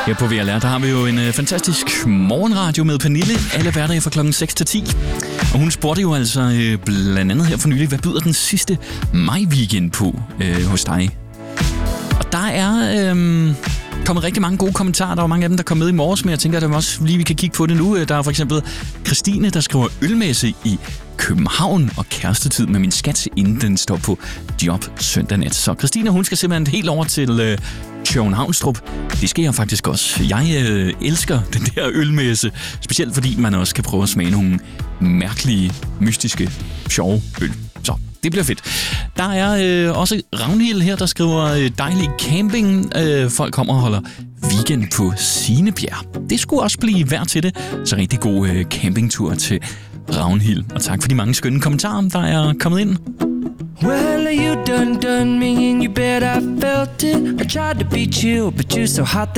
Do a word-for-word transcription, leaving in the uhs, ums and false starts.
Her på V L R, der har vi jo en øh, fantastisk morgenradio med Pernille. Alle hverdage fra klokken seks til ti. Og hun spurgte jo altså øh, blandt andet her for nylig, hvad byder den sidste maj-weekend på øh, hos dig? Og der er øh, kommet rigtig mange gode kommentarer. Der var mange af dem, der kom med i morges, men jeg tænker, at der også lige vi kan kigge på det nu. Der er for eksempel Christine, der skriver ølmesse i København og kærestetid med min skat, inden den står på job søndag nat. Så Christine, hun skal simpelthen helt over til øh, Københavnstrup. Det skal jeg faktisk også. Jeg øh, elsker den der ølmesse, specielt fordi man også kan prøve at smage nogle mærkelige, mystiske, sjove øl. Så det bliver fedt. Der er øh, også Ragnhild her, der skriver øh, dejlig camping. Øh, folk kommer og holder weekend på Sinebjerg. Det skulle også blive værd til det. Så rigtig god øh, campingtur til Ragnhild. Og tak for de mange skønne kommentarer, der er kommet ind. Well, you done done me and you bet I felt it. I tried to beat you, but you're so hot that